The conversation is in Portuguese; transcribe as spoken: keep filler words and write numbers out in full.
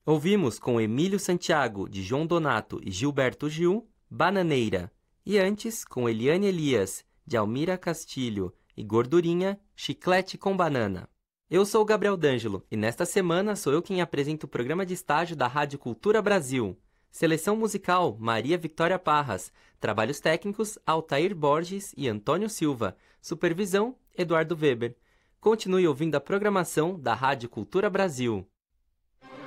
Ouvimos com Emílio Santiago, de João Donato e Gilberto Gil, Bananeira. E antes, com Eliane Elias, de Almira Castilho e Gordurinha, Chiclete com Banana. Eu sou o Gabriel D'Angelo e nesta semana sou eu quem apresenta o programa de estágio da Rádio Cultura Brasil. Seleção musical, Maria Victória Parras. Trabalhos técnicos, Altair Borges e Antônio Silva. Supervisão, Eduardo Weber. Continue ouvindo a programação da Rádio Cultura Brasil.